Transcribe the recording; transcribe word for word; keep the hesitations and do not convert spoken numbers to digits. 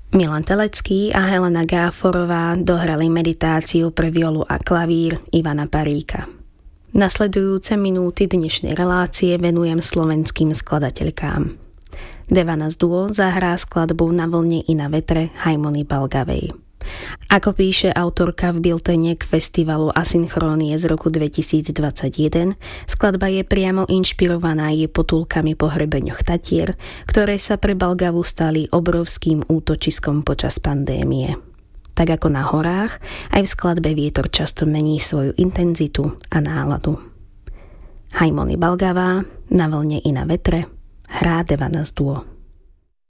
Milan Telecký a Helena Gáforová dohrali meditáciu pre violu a klavír Ivana Paríka. Nasledujúce minúty dnešnej relácie venujem slovenským skladateľkám. Devanas Duo zahrá skladbu Na vlne i na vetre Hajmony Balgavej. Ako píše autorka v biltene k festivalu Asynchrónie z roku dvetisícdvadsaťjeden, skladba je priamo inšpirovaná jej potulkami po hrebeňoch Tatier, ktoré sa pre Balgavu stali obrovským útočiskom počas pandémie. Tak ako na horách, aj v skladbe vietor často mení svoju intenzitu a náladu. Hajmony Balgavá, Na vlne i na vetre, hrá Devanas Duo.